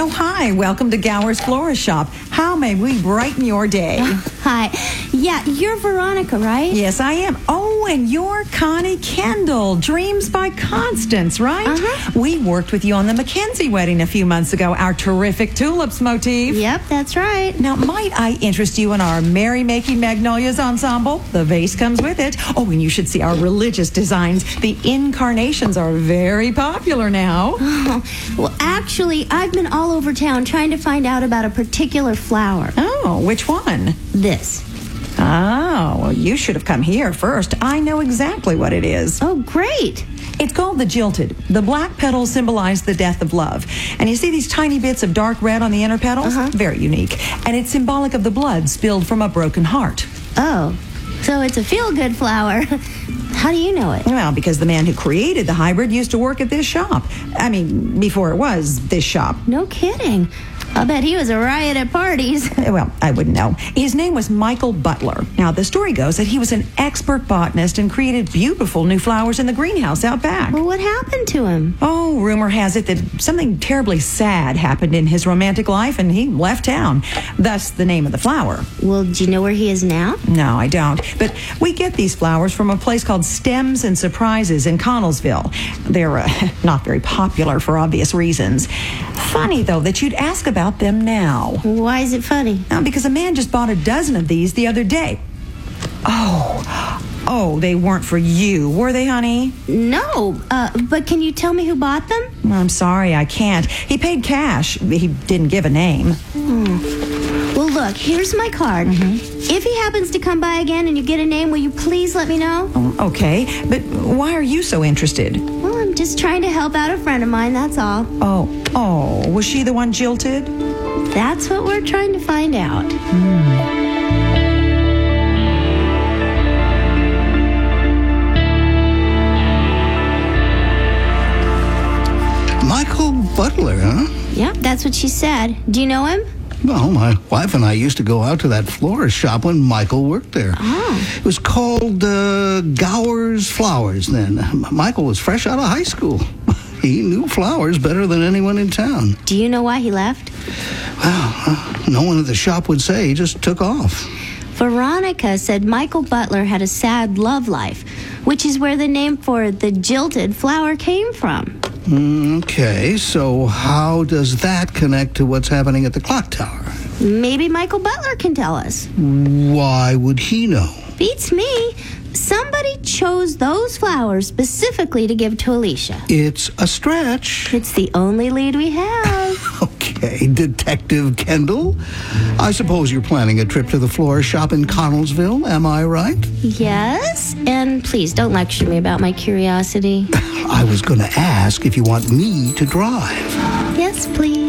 Oh, hi. Welcome to Gower's Florist Shop. How may we brighten your day? Hi. Yeah, you're Veronica, right? Yes, I am. Oh, and you're Connie Kendall, Dreams by Constance, right? Uh-huh. We worked with you on the Mackenzie wedding a few months ago, our terrific tulips motif. Yep, that's right. Now, might I interest you in our Merry-Making Magnolias ensemble? The vase comes with it. Oh, and you should see our religious designs. The incarnations are very popular now. Oh, well, actually, I've been all over town trying to find out about a particular flower. Oh, which one? This. Oh, well, you should have come here first. I know exactly what it is. Oh, great. It's called the jilted. The black petals symbolize the death of love. And you see these tiny bits of dark red on the inner petals? Uh-huh. Very unique. And it's symbolic of the blood spilled from a broken heart. Oh, so it's a feel-good flower. How do you know it? Well, because the man who created the hybrid used to work at this shop. I mean, before it was this shop. No kidding. I'll bet he was a riot at parties. Well, I wouldn't know. His name was Michael Butler. Now, the story goes that he was an expert botanist and created beautiful new flowers in the greenhouse out back. Well, what happened to him? Oh, rumor has it that something terribly sad happened in his romantic life and he left town. Thus, the name of the flower. Well, do you know where he is now? No, I don't. But we get these flowers from a place called Stems and Surprises in Connellsville. They're not very popular for obvious reasons. Funny, though, that you'd ask about them now. Why is it funny? Because a man just bought a dozen of these the other day. Oh, they weren't for you, were they, honey? No, but can you tell me who bought them? I'm sorry, I can't. He paid cash. He didn't give a name. Well, look, here's my card. If he happens to come by again and you get a name, will you please let me know? Okay, but why are you so interested? Well, I'm just trying to help out a friend of mine, that's all. Oh, was she the one jilted? That's what we're trying to find out. Michael Butler, huh? Yep, that's what she said. Do you know him? Well, my wife and I used to go out to that florist shop when Michael worked there. Oh. It was called Gower's Flowers then. Michael was fresh out of high school. He knew flowers better than anyone in town. Do you know why he left? Well, no one at the shop would say. He just took off. Veronica said Michael Butler had a sad love life, which is where the name for the jilted flower came from. Okay, so how does that connect to what's happening at the clock tower? Maybe Michael Butler can tell us. Why would he know? Beats me. Somebody chose those flowers specifically to give to Alicia. It's a stretch. It's the only lead we have. Okay, Detective Kendall. I suppose you're planning a trip to the florist shop in Connellsville, am I right? Yes, and please don't lecture me about my curiosity. I was going to ask if you want me to drive. Yes, please.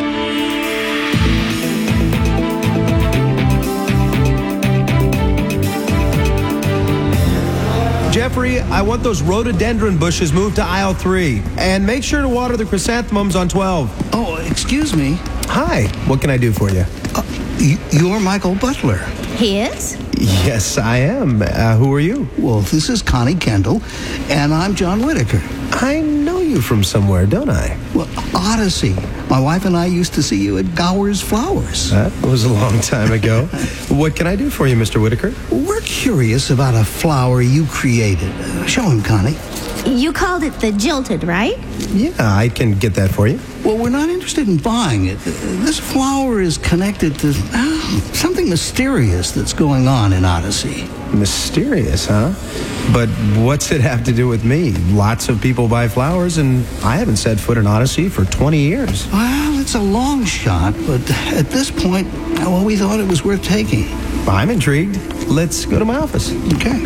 Jeffrey, I want those rhododendron bushes moved to aisle 3. And make sure to water the chrysanthemums on 12. Oh, excuse me. Hi, what can I do for you? You're Michael Butler. He is? Yes, I am. Who are you? Well, this is Connie Kendall, and I'm John Whitaker. I know you from somewhere, don't I? Well, Odyssey. My wife and I used to see you at Gower's Flowers. That was a long time ago. What can I do for you, Mr. Whitaker? We're curious about a flower you created. Show him, Connie. You called it the jilted, right? Yeah, I can get that for you. Well, we're not interested in buying it. This flower is connected to something mysterious that's going on in Odyssey. Mysterious, huh? But what's it have to do with me? Lots of people buy flowers, and I haven't set foot in Odyssey for 20 years. Well, it's a long shot, but at this point, well, we thought it was worth taking. I'm intrigued. Let's go to my office. Okay.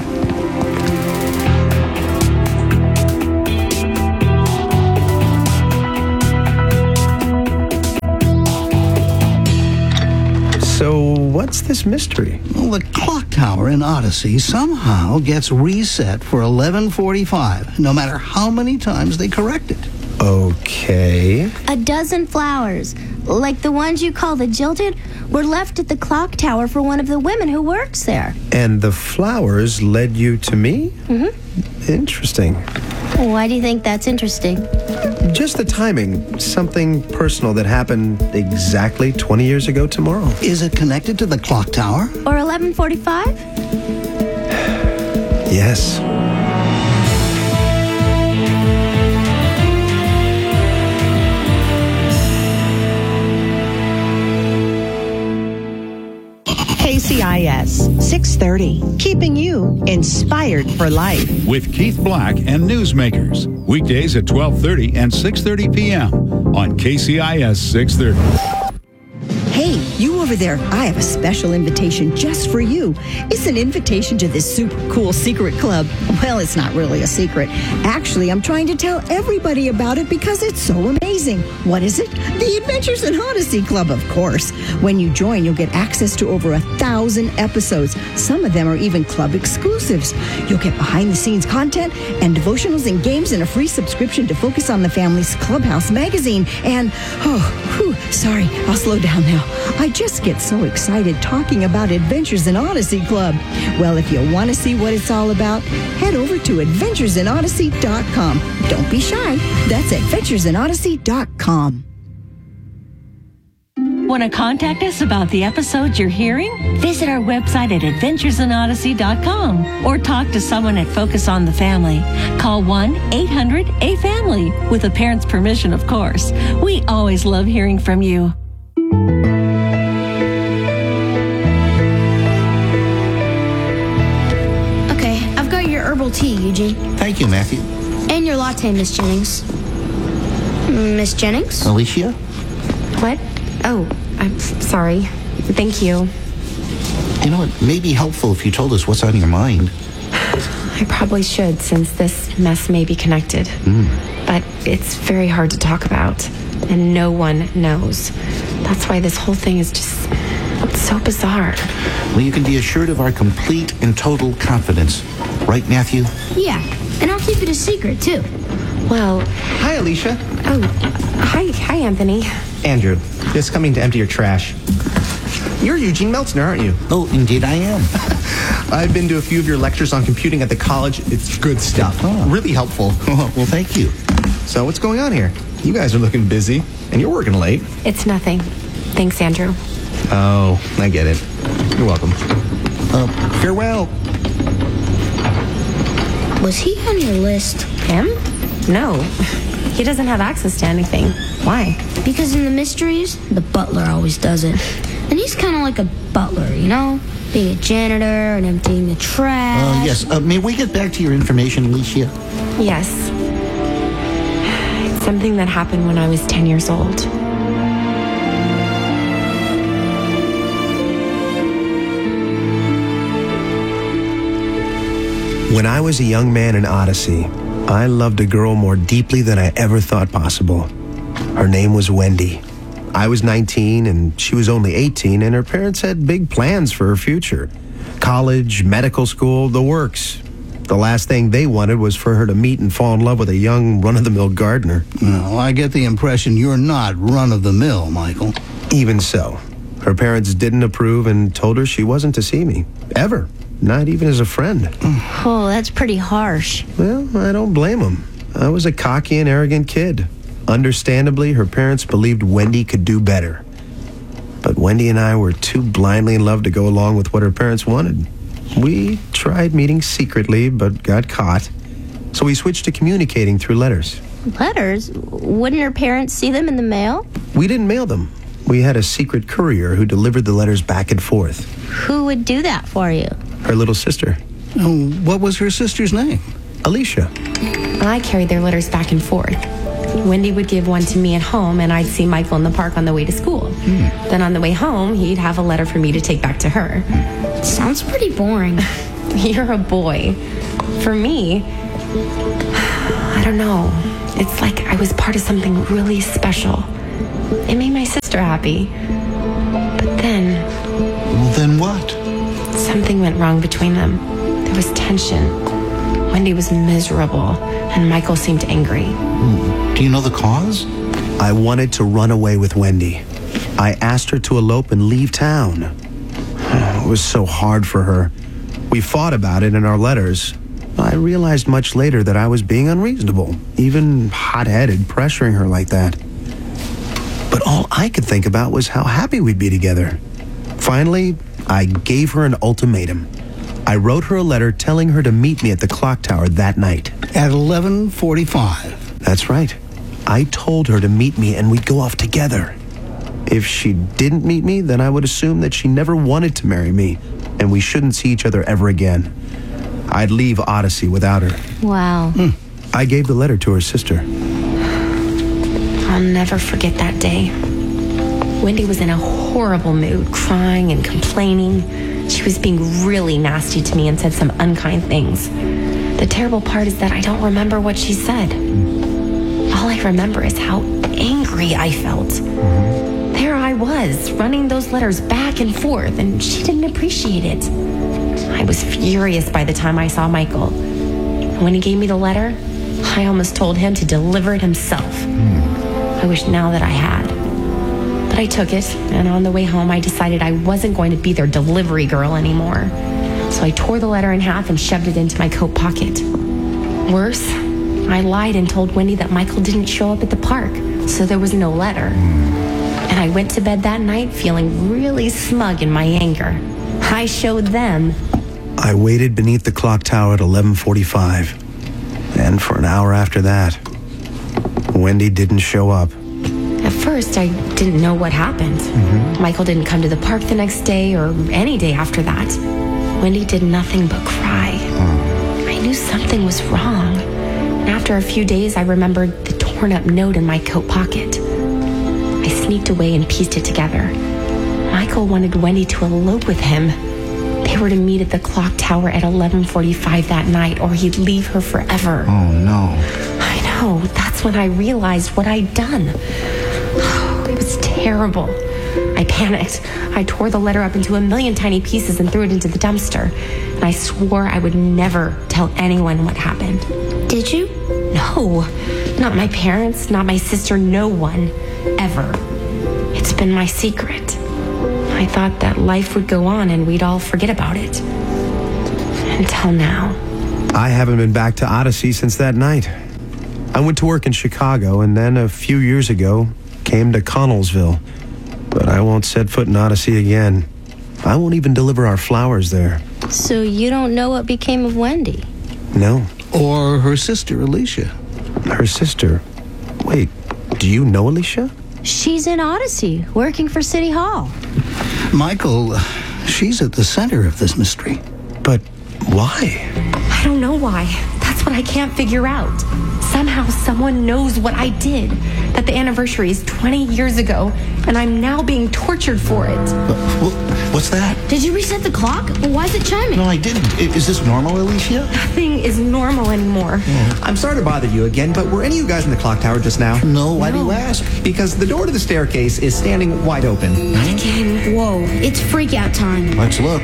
So, what's this mystery? Well, the clock tower in Odyssey somehow gets reset for 11:45, no matter how many times they correct it. Okay. A dozen flowers, like the ones you call the jilted, were left at the clock tower for one of the women who works there. And the flowers led you to me? Mm-hmm. Interesting. Why do you think that's interesting? Just the timing. Something personal that happened exactly 20 years ago tomorrow. Is it connected to the clock tower? Or 11:45? Yes. KCIS 630, keeping you inspired for life. With Keith Black and Newsmakers. Weekdays at 12:30 and 6:30 p.m. on KCIS 630. Hey, you over there, I have a special invitation just for you. It's an invitation to this super cool secret club. Well, it's not really a secret. Actually, I'm trying to tell everybody about it because it's so amazing. What is it? The Adventures in Odyssey Club, of course. When you join, you'll get access to over 1,000 episodes. Some of them are even club exclusives. You'll get behind-the-scenes content and devotionals and games and a free subscription to Focus on the Family's Clubhouse magazine. And, sorry, I'll slow down now. I just get so excited talking about Adventures in Odyssey Club. Well, if you want to see what it's all about, head over to adventuresinodyssey.com. Don't be shy. That's adventuresinodyssey.com. Want to contact us about the episodes you're hearing? Visit our website at adventuresinodyssey.com or talk to someone at Focus on the Family. Call 1-800-A-FAMILY with a parent's permission, of course. We always love hearing from you. Okay, I've got your herbal tea, Eugene. Thank you, Matthew. And your latte, Miss Jennings. Miss Jennings? Alicia? What? Oh, I'm sorry. Thank you. You know, it may be helpful if you told us what's on your mind. I probably should, since this mess may be connected. But it's very hard to talk about, and no one knows. That's why this whole thing is just so bizarre. Well, you can be assured of our complete and total confidence. Right, Matthew? Yeah, and I'll keep it a secret, too. Well, Hi, Alicia. oh, hi, Anthony. Andrew, just coming to empty your trash. You're Eugene Meltzner, aren't you? Oh, indeed I am. I've been to a few of your lectures on computing at the college. It's good stuff. Oh. Really helpful. Well, thank you. So what's going on here? You guys are looking busy, and you're working late. It's nothing. Thanks, Andrew. Oh, I get it. You're welcome. Farewell. Was he on your list? Him? No. He doesn't have access to anything. Why? Because in the mysteries, the butler always does it. And he's kind of like a butler, you know? Being a janitor and emptying the trash. Yes. May we get back to your information, Alicia? Yes. It's something that happened when I was 10 years old. When I was a young man in Odyssey, I loved a girl more deeply than I ever thought possible. Her name was Wendy. I was 19 and she was only 18, and her parents had big plans for her future. College, medical school, the works. The last thing they wanted was for her to meet and fall in love with a young, run-of-the-mill gardener. No, I get the impression you're not run-of-the-mill, Michael. Even so, her parents didn't approve and told her she wasn't to see me. Ever. Not even as a friend. Oh, that's pretty harsh. Well, I don't blame them. I was a cocky and arrogant kid. Understandably, her parents believed Wendy could do better. But Wendy and I were too blindly in love to go along with what her parents wanted. We tried meeting secretly, but got caught. So we switched to communicating through letters. Letters? Wouldn't her parents see them in the mail? We didn't mail them. We had a secret courier who delivered the letters back and forth. Who would do that for you? Her little sister. Oh, what was her sister's name? Alicia. I carried their letters back and forth. Wendy would give one to me at home, and I'd see Michael in the park on the way to school. Then on the way home, he'd have a letter for me to take back to her. Sounds pretty boring. You're a boy. For me, I don't know. It's like I was part of something really special. It made my sister happy. But then... Well, then what? Something went wrong between them. There was tension. Wendy was miserable, and Michael seemed angry. Do you know the cause? I wanted to run away with Wendy. I asked her to elope and leave town. It was so hard for her. We fought about it in our letters. I realized much later that I was being unreasonable, even hot-headed, pressuring her like that. But all I could think about was how happy we'd be together. Finally, I gave her an ultimatum. I wrote her a letter telling her to meet me at the clock tower that night. At 11:45. That's right. I told her to meet me and we'd go off together. If she didn't meet me, then I would assume that she never wanted to marry me, and we shouldn't see each other ever again. I'd leave Odyssey without her. Wow. I gave the letter to her sister. I'll never forget that day. Wendy was in a horrible mood, crying and complaining. She was being really nasty to me and said some unkind things. The terrible part is that I don't remember what she said. All I remember is how angry I felt. There I was, running those letters back and forth, and she didn't appreciate it. I was furious by the time I saw Michael. And when he gave me the letter, I almost told him to deliver it himself. I wish now that I had. But I took it, and on the way home, I decided I wasn't going to be their delivery girl anymore. So I tore the letter in half and shoved it into my coat pocket. Worse, I lied and told Wendy that Michael didn't show up at the park, so there was no letter. And I went to bed that night feeling really smug in my anger. I showed them. I waited beneath the clock tower at 11:45. And for an hour after that, Wendy didn't show up. At first, I didn't know what happened. Michael didn't come to the park the next day or any day after that. Wendy did nothing but cry. I knew something was wrong. And after a few days, I remembered the torn up note in my coat pocket. I sneaked away and pieced it together. Michael wanted Wendy to elope with him. They were to meet at the clock tower at 11:45 that night, or he'd leave her forever. Oh, no. I know. That's when I realized what I'd done. It was terrible. I panicked. I tore the letter up into a million tiny pieces and threw it into the dumpster. And I swore I would never tell anyone what happened. Did you? No. Not my parents, not my sister, no one. Ever. It's been my secret. I thought that life would go on and we'd all forget about it. Until now. I haven't been back to Odyssey since that night. I went to work in Chicago and then a few years ago came to Connellsville. But I won't set foot in Odyssey again. I won't even deliver our flowers there. So you don't know what became of Wendy? No. Or her sister, Alicia. Her sister? Wait, do you know Alicia? She's in Odyssey, working for City Hall. Michael, she's at the center of this mystery. But why? I don't know why. That's what I can't figure out. Somehow someone knows what I did. That the anniversary is 20 years ago, and I'm now being tortured for it. What's that? Did you reset the clock? Why is it chiming? No, I didn't. Is this normal, Alicia? Nothing is normal anymore. I'm sorry to bother you again, but were any of you guys in the clock tower just now? No, why do you ask? Because the door to the staircase is standing wide open. Not again. Whoa, it's freak-out time. Let's look.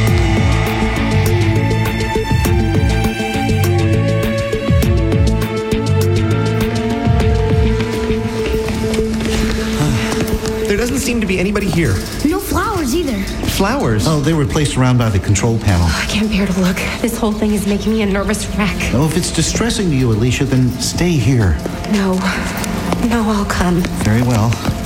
There doesn't seem to be anybody here. No flowers either. Flowers? Oh, they were placed around by the control panel. I can't bear to look. This whole thing is making me a nervous wreck. Oh, if it's distressing to you, Alicia, then stay here. No. No, I'll come. Very well.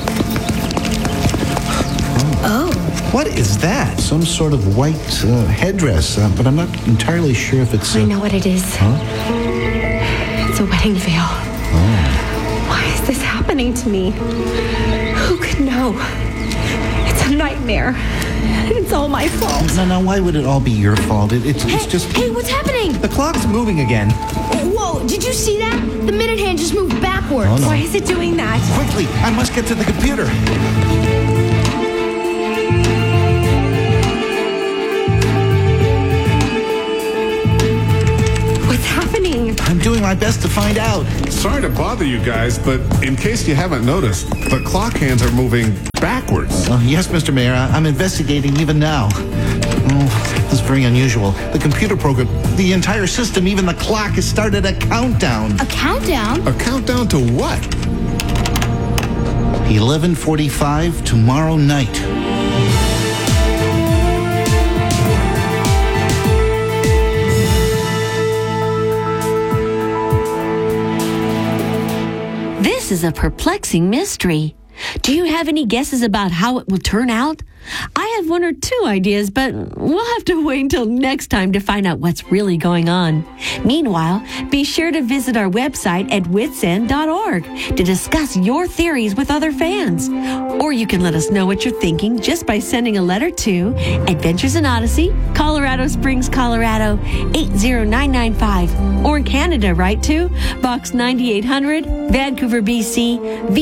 Oh. What is that? Some sort of white headdress, but I'm not entirely sure if it's... I know what it is. Huh? It's a wedding veil. Oh. Why is this happening to me? Who could know? It's a nightmare. It's all my fault. No, why would it all be your fault? It's just... Hey, what's happening? The clock's moving again. Whoa, did you see that? The minute hand just moved backwards. Oh, no. Why is it doing that? Quickly, I must get to the computer. What's happening? I'm doing my best to find out. Sorry to bother you guys, but in case you haven't noticed, the clock hands are moving backwards. Yes, Mr. Mayor, I'm investigating even now. Oh, this is very unusual. The computer program, the entire system, even the clock has started a countdown. A countdown? A countdown to what? 11:45 tomorrow night. This is a perplexing mystery. Do you have any guesses about how it will turn out? I have one or two ideas, but we'll have to wait until next time to find out what's really going on. Meanwhile, be sure to visit our website at witsend.org to discuss your theories with other fans. Or you can let us know what you're thinking just by sending a letter to Adventures in Odyssey, Colorado Springs, Colorado 80995. Or in Canada, write to Box 9800, Vancouver, BC,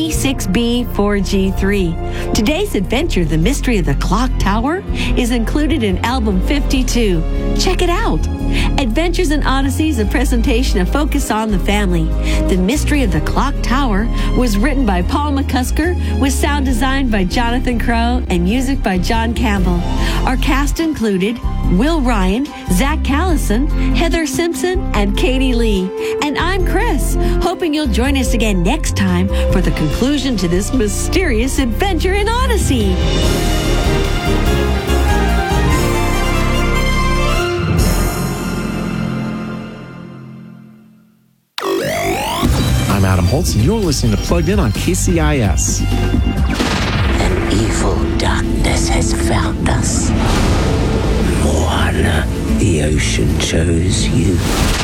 V6B4G3. Today's adventure, The Mystery of the Clock Tower, is included in Album 52. Check it out. Adventures in Odyssey is a presentation of Focus on the Family. The Mystery of the Clock Tower was written by Paul McCusker, with sound designed by Jonathan Crow and music by John Campbell. Our cast included Will Ryan, Zach Callison, Heather Simpson, and Katie Lee. And I'm Chris, hoping you'll join us again next time for the conclusion to this mysterious adventure in Odyssey. I'm Adam Holtz, and you're listening to Plugged In on KCIS. An evil darkness has found us. Moana, the ocean chose you.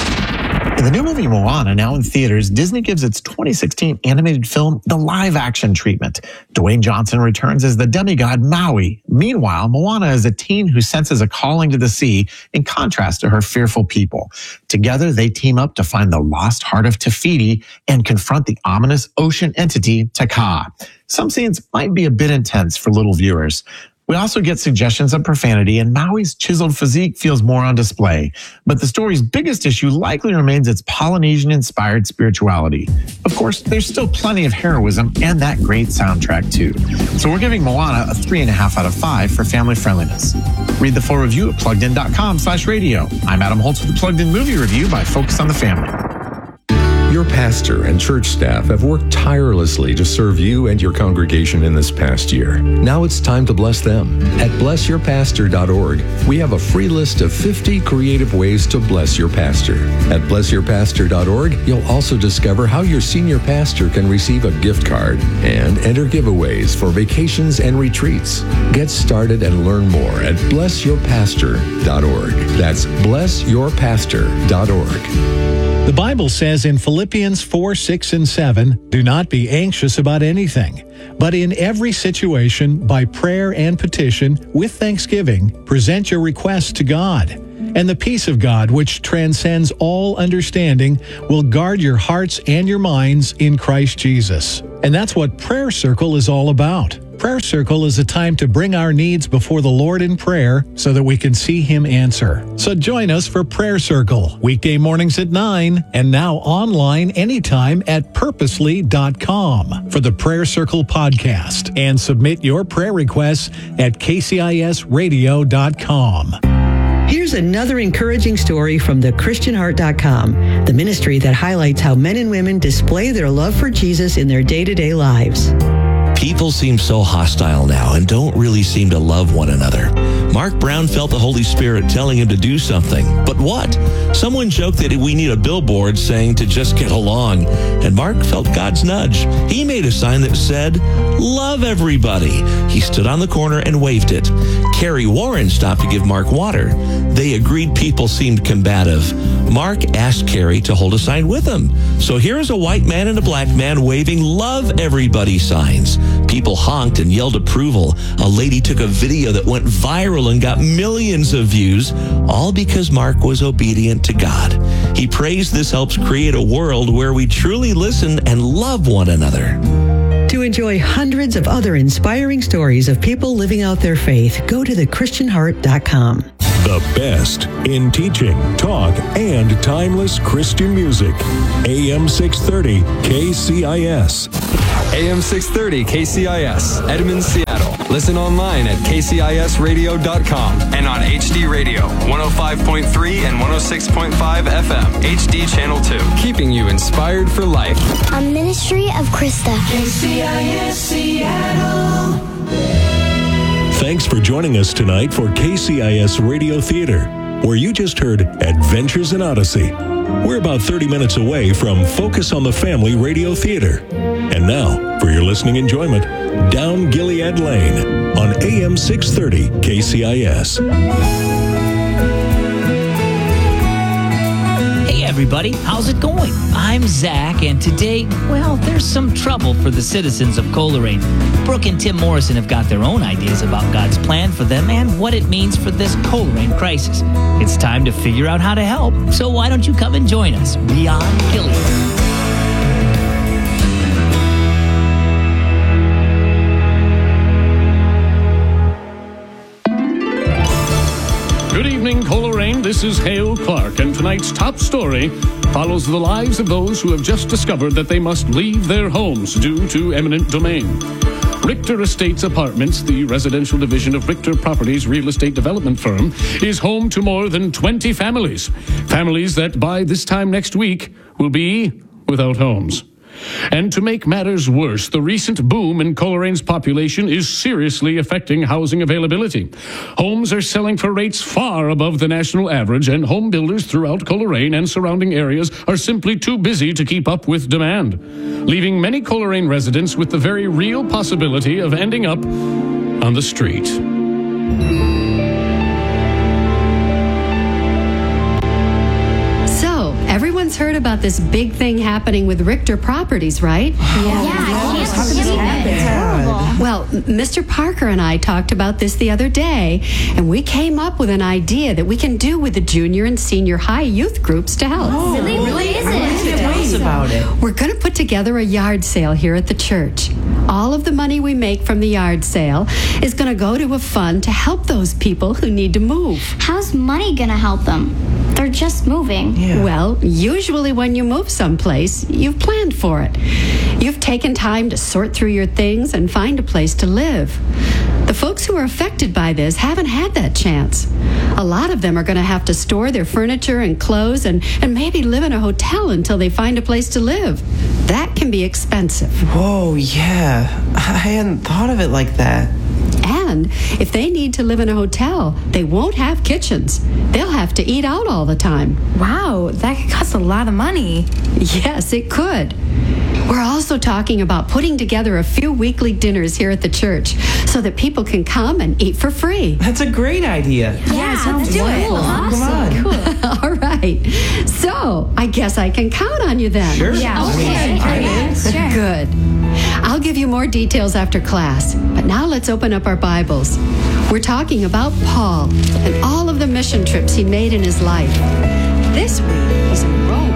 In the new movie Moana, now in theaters, Disney gives its 2016 animated film the live-action treatment. Dwayne Johnson returns as the demigod Maui. Meanwhile, Moana is a teen who senses a calling to the sea, in contrast to her fearful people. Together, they team up to find the lost heart of Te Fiti and confront the ominous ocean entity Taka. Some scenes might be a bit intense for little viewers. We also get suggestions of profanity, and Maui's chiseled physique feels more on display. But the story's biggest issue likely remains its Polynesian-inspired spirituality. Of course, there's still plenty of heroism and that great soundtrack, too. So we're giving Moana a 3.5 out of 5 for family friendliness. Read the full review at pluggedin.com/radio. I'm Adam Holtz with the Plugged In Movie Review by Focus on the Family. Your pastor and church staff have worked tirelessly to serve you and your congregation in this past year. Now it's time to bless them. At blessyourpastor.org, we have a free list of 50 creative ways to bless your pastor. At blessyourpastor.org, you'll also discover how your senior pastor can receive a gift card and enter giveaways for vacations and retreats. Get started and learn more at blessyourpastor.org. That's blessyourpastor.org. The Bible says in Philippians 4, 6, and 7, do not be anxious about anything, but in every situation, by prayer and petition, with thanksgiving, present your requests to God. And the peace of God, which transcends all understanding, will guard your hearts and your minds in Christ Jesus. And that's what Prayer Circle is all about. Prayer Circle is a time to bring our needs before the Lord in prayer so that we can see Him answer. So join us for Prayer Circle, weekday mornings at 9, and now online anytime at purposely.com for the Prayer Circle podcast. And submit your prayer requests at kcisradio.com. Here's another encouraging story from thechristianheart.com, the ministry that highlights how men and women display their love for Jesus in their day-to-day lives. People seem so hostile now and don't really seem to love one another. Mark Brown felt the Holy Spirit telling him to do something. But what? Someone joked that we need a billboard saying to just get along. And Mark felt God's nudge. He made a sign that said, love everybody. He stood on the corner and waved it. Carrie Warren stopped to give Mark water. They agreed people seemed combative. Mark asked Carrie to hold a sign with him. So here's a white man and a black man waving love everybody signs. People honked and yelled approval. A lady took a video that went viral and got millions of views, all because Mark was obedient to God. He prays this helps create a world where we truly listen and love one another. To enjoy hundreds of other inspiring stories of people living out their faith, go to thechristianheart.com. The best in teaching, talk, and timeless Christian music. AM 630 KCIS. AM 630 KCIS, Edmond, Seattle. Listen online at kcisradio.com and on HD Radio, 105.3 and 106.5 FM, HD Channel 2, keeping you inspired for life. A ministry of Krista. KCIS Seattle. Thanks for joining us tonight for KCIS Radio Theater, where you just heard Adventures in Odyssey. We're about 30 minutes away from Focus on the Family Radio Theater. And now, for your listening enjoyment, Down Gilead Lane on AM 630 KCIS. Hey everybody, how's it going? I'm Zach, and today, well, there's some trouble for the citizens of Coleraine. Brooke and Tim Morrison have got their own ideas about God's plan for them and what it means for this Coleraine crisis. It's time to figure out how to help, so why don't you come and join us, Beyond Gilead. Good evening, Coleraine. This is Hale Clark, and tonight's top story follows the lives of those who have just discovered that they must leave their homes due to eminent domain. Richter Estates Apartments, the residential division of Richter Properties real estate development firm, is home to more than 20 families. Families that by this time next week will be without homes. And to make matters worse, the recent boom in Colerane's population is seriously affecting housing availability. Homes are selling for rates far above the national average, and home builders throughout Coleraine and surrounding areas are simply too busy to keep up with demand, leaving many Coleraine residents with the very real possibility of ending up on the street. Everyone's heard about this big thing happening with Richter Properties, right? Well, Mr. Parker and I talked about this the other day, and we came up with an idea that we can do with the junior and senior high youth groups to help. Oh, really? What is it? Tell us about it. We're going to put together a yard sale here at the church. All of the money we make from the yard sale is going to go to a fund to help those people who need to move. How's money going to help them? They're just moving. Yeah. Well, usually when you move someplace, you've planned for it. You've taken time to sort through your things and find a place to live. The folks who are affected by this haven't had that chance. A lot of them are going to have to store their furniture and clothes and maybe live in a hotel until they find a place to live. That can be expensive. Whoa, yeah. I hadn't thought of it like that. And if they need to live in a hotel, they won't have kitchens. They'll have to eat out all the time. Wow, that could cost a lot of money. Yes, it could. We're also talking about putting together a few weekly dinners here at the church so that people can come and eat for free. That's a great idea. Yeah, let's do it. Awesome. Come on. Cool. All right. So, I guess I can count on you then. Sure. Yeah, okay. Sure. Good. I'll give you more details after class, but now let's open up our Bibles. We're talking about Paul and all of the mission trips he made in his life. This week, he's in Rome.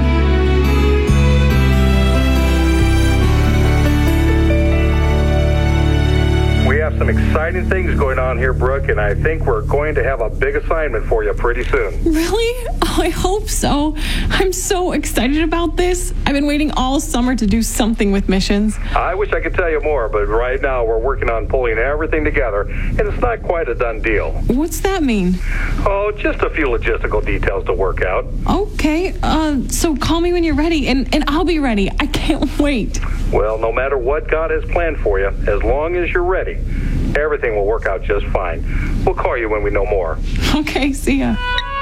We have some exciting things going on here, Brooke, and I think we're going to have a big assignment for you pretty soon. Really? Oh, I hope so. I'm so excited about this. I've been waiting all summer to do something with missions. I wish I could tell you more, but right now we're working on pulling everything together, and it's not quite a done deal. What's that mean? Oh, just a few logistical details to work out. Okay, so call me when you're ready, and I'll be ready. I can't wait. Well, no matter what God has planned for you, as long as you're ready, everything will work out just fine. We'll call you when we know more. Okay, see ya.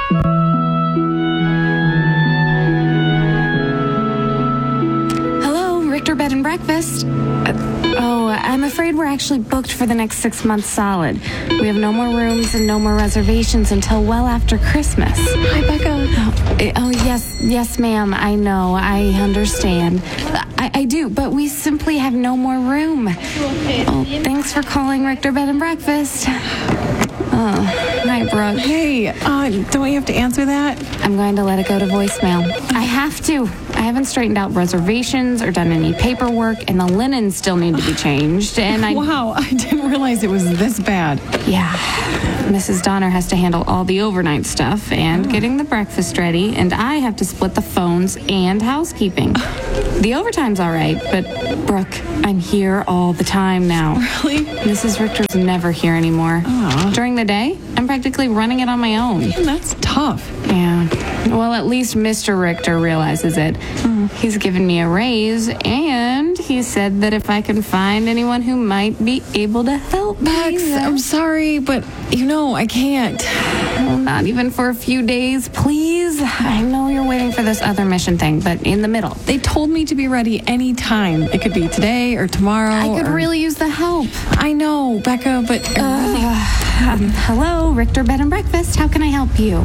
Hello, Richter Bed and Breakfast. I'm afraid we're actually booked for the next 6 months solid. We have no more rooms and no more reservations until well after Christmas. Hi, Becca. Yes, ma'am. I know. I understand. I do, but we simply have no more room. Oh, thanks for calling Richter Bed and Breakfast. Hi, Brooke. Hey, don't you have to answer that? I'm going to let it go to voicemail. I have to. I haven't straightened out reservations or done any paperwork, and the linens still need to be changed. And Wow, I didn't realize it was this bad. Yeah. Mrs. Donner has to handle all the overnight stuff and getting the breakfast ready, and I have to split the phones and housekeeping. The overtime's all right, but Brooke, I'm here all the time now. Really? Mrs. Richter's never here anymore. During the day, I'm practically running it on my own. That's tough. Yeah. Well, at least Mr. Richter realizes it. He's given me a raise, and he said that if I can find anyone who might be able to help me. Max, I'm sorry, but I can't. Well, not even for a few days, please. I know you're waiting for this other mission thing, but in the middle. They told me to be ready any time. It could be today or tomorrow. I could really use the help. I know, Becca, but... hello, Richter Bed and Breakfast. How can I help you?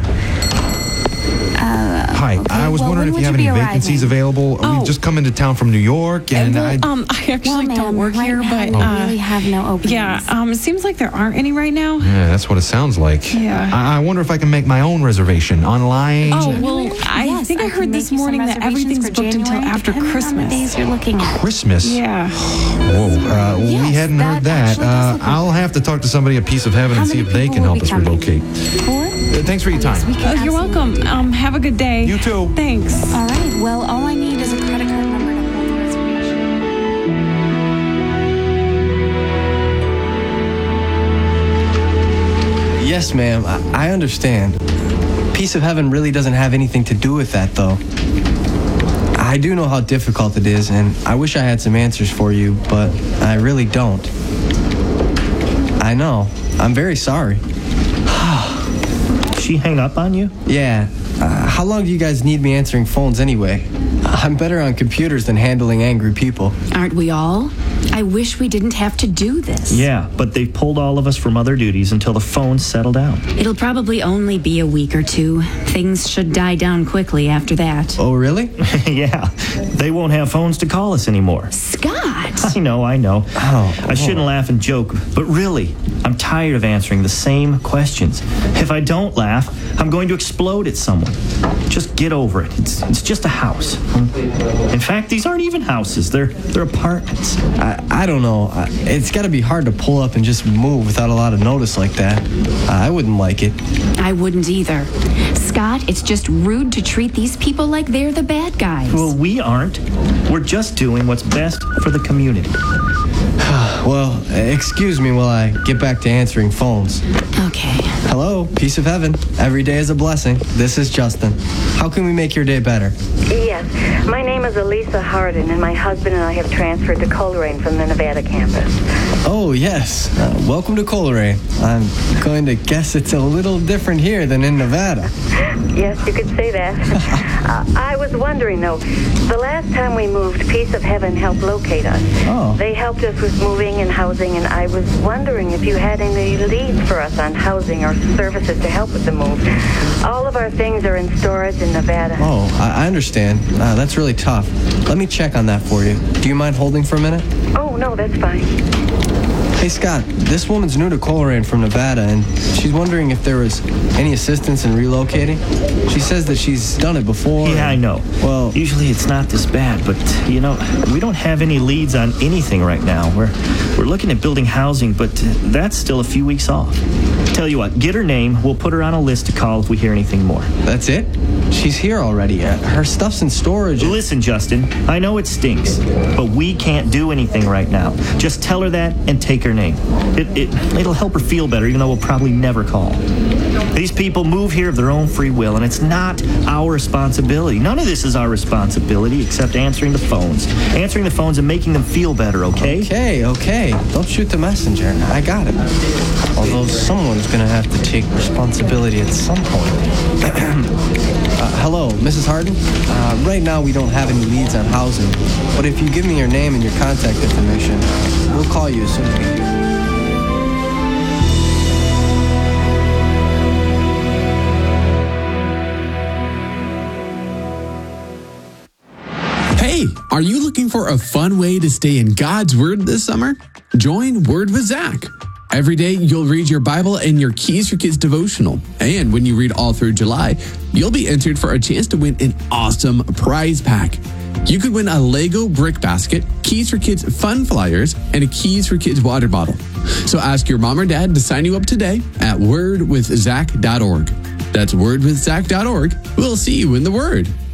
Hi, I was wondering if you have any vacancies available. We've just come into town from New York, and I actually don't work here, but I really have no openings. Yeah, it seems like there aren't any right now. Yeah, that's what it sounds like. Yeah. I wonder if I can make my own reservation online. Oh, well, I think I heard this morning that everything's booked until after Christmas. Days you're looking at. Christmas? Yeah. Whoa, we hadn't heard that. I'll have to talk to somebody at Piece of Heaven and see if they can help us relocate. Thanks for your time. You're welcome. Have a good day. You too. Thanks. All right. Well, all I need is a credit card number to hold the reservation. Yes, ma'am. I understand. Piece of Heaven really doesn't have anything to do with that, though. I do know how difficult it is, and I wish I had some answers for you, but I really don't. I know. I'm very sorry. She hang up on you? Yeah. How long do you guys need me answering phones anyway? I'm better on computers than handling angry people. Aren't we all? I wish we didn't have to do this. Yeah, but they've pulled all of us from other duties until the phones settle down. It'll probably only be a week or two. Things should die down quickly after that. Oh, really? Yeah. They won't have phones to call us anymore. Scott! I know. I shouldn't laugh and joke, but really, I'm tired of answering the same questions. If I don't laugh, I'm going to explode at someone. Just get over it. It's just a house. In fact, these aren't even houses. They're apartments. I don't know. It's got to be hard to pull up and just move without a lot of notice like that. I wouldn't like it. I wouldn't either. Scott, it's just rude to treat these people like they're the bad guys. Well, we aren't. We're just doing what's best for the community. Well, excuse me while I get back to answering phones. Okay. Hello, Piece of Heaven. Every day is a blessing. This is Justin. How can we make your day better? Yes. My name is Elisa Hardin, and my husband and I have transferred to Coleraine from the Nevada campus. Oh, yes. Welcome to Coleraine. I'm going to guess it's a little different here than in Nevada. Yes, you could say that. I was wondering, though, the last time we moved, Piece of Heaven helped locate us. Oh. They helped us with moving and housing, and I was wondering if you had any leads for us on housing or services to help with the move. All of our things are in storage in Nevada. Oh, I understand. That's really tough. Let me check on that for you. Do you mind holding for a minute? Oh, no, that's fine. Hey, Scott, this woman's new to Coleraine from Nevada, and she's wondering if there was any assistance in relocating. She says that she's done it before. Yeah, I know. Well, usually it's not this bad, but, we don't have any leads on anything right now. We're looking at building housing, but that's still a few weeks off. Tell you what, get her name. We'll put her on a list to call if we hear anything more. That's it? She's here already. Her stuff's in storage. Listen, Justin, I know it stinks, but we can't do anything right now. Just tell her that and take her name. It'll help her feel better, even though we'll probably never call. These people move here of their own free will, and it's not our responsibility. None of this is our responsibility except answering the phones. Answering the phones and making them feel better, okay? Okay. Don't shoot the messenger. I got it. Although someone's going to have to take responsibility at some point. Hello, Mrs. Hardin? Right now we don't have any leads on housing, but if you give me your name and your contact information, we'll call you as soon as we do. Hey, are you looking for a fun way to stay in God's Word this summer? Join Word with Zach. Every day, you'll read your Bible and your Keys for Kids devotional. And when you read all through July, you'll be entered for a chance to win an awesome prize pack. You could win a Lego brick basket, Keys for Kids fun flyers, and a Keys for Kids water bottle. So ask your mom or dad to sign you up today at wordwithzach.org. That's wordwithzach.org. We'll see you in the Word.